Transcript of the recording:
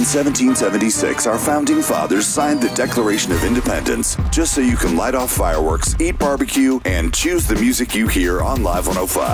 1776, our founding fathers signed the Declaration of Independence just so you can light off fireworks, eat barbecue, and choose the music you hear on Live 105.